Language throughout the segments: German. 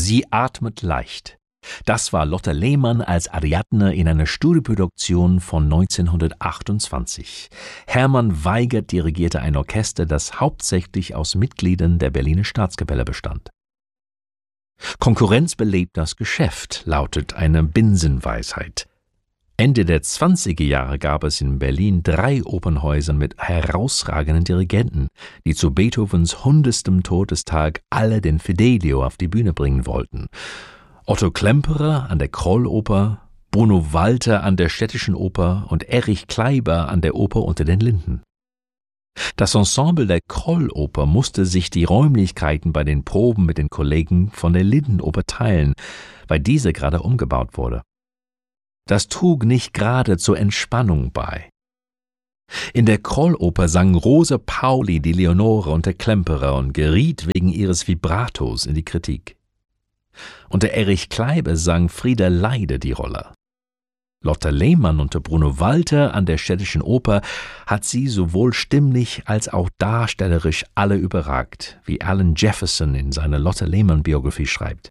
Sie atmet leicht. Das war Lotte Lehmann als Ariadne in einer Studioproduktion von 1928. Hermann Weigert dirigierte ein Orchester, das hauptsächlich aus Mitgliedern der Berliner Staatskapelle bestand. Konkurrenz belebt das Geschäft, lautet eine Binsenweisheit. Ende der 20er Jahre gab es in Berlin 3 Opernhäuser mit herausragenden Dirigenten, die zu Beethovens 100. Todestag alle den Fidelio auf die Bühne bringen wollten. Otto Klemperer an der Krolloper, Bruno Walter an der Städtischen Oper und Erich Kleiber an der Oper Unter den Linden. Das Ensemble der Krolloper musste sich die Räumlichkeiten bei den Proben mit den Kollegen von der Lindenoper teilen, weil diese gerade umgebaut wurde. Das trug nicht gerade zur Entspannung bei. In der Krolloper sang Rose Pauli die Leonore unter Klemperer und geriet wegen ihres Vibratos in die Kritik. Unter Erich Kleiber sang Frieda Leide die Rolle. Lotte Lehmann unter Bruno Walter an der Städtischen Oper hat sie sowohl stimmlich als auch darstellerisch alle überragt, wie Alan Jefferson in seiner Lotte Lehmann-Biografie schreibt.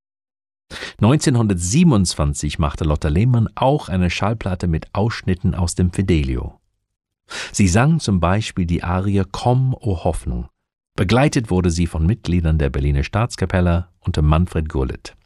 1927 machte Lotte Lehmann auch eine Schallplatte mit Ausschnitten aus dem Fidelio. Sie sang zum Beispiel die Arie Komm, o Hoffnung. Begleitet wurde sie von Mitgliedern der Berliner Staatskapelle unter Manfred Gurlitt.